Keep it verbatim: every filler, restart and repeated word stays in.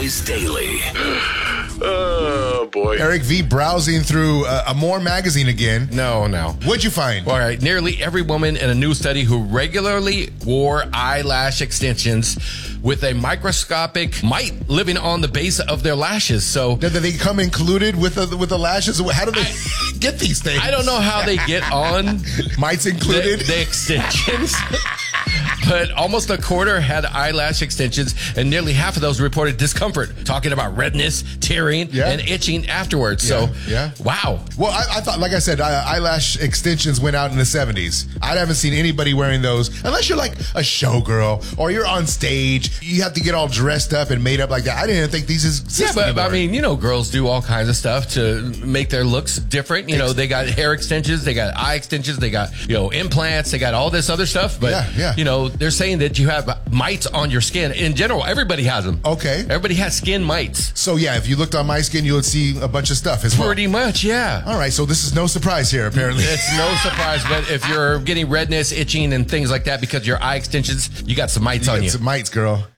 Boys Daily. Oh, boy. Eric V browsing through uh, a More magazine again. No, no. What'd you find? All right. Nearly every woman in a new study who regularly wore eyelash extensions with a microscopic mite living on the base of their lashes. So Do they come included with the, with the lashes? How do they I, get these things? I don't know how they get on. Mites included? The, the extensions. But almost a quarter had eyelash extensions, and nearly half of those reported discomfort, talking about redness, tearing, yeah. and itching afterwards. Yeah. So, yeah. wow. Well, I, I thought, like I said, eyelash extensions went out in the seventies. I haven't seen anybody wearing those, unless you're like a showgirl or you're on stage. You have to get all dressed up and made up like that. I didn't think these exist Yeah, but, anymore. I mean, you know, girls do all kinds of stuff to make their looks different. You know, they got hair extensions, they got eye extensions, they got, you know, implants, they got all this other stuff. But, yeah, yeah. you know, they're saying that you have mites on your skin. In general, everybody has them. Okay. Everybody has skin mites. So, yeah, if you looked on my skin, you would see a bunch of stuff as well. Pretty much, yeah. All right, so this is no surprise here, apparently. It's no surprise, but if you're getting redness, itching, and things like that because your eye extensions, you got some mites you on got you. some mites, girl.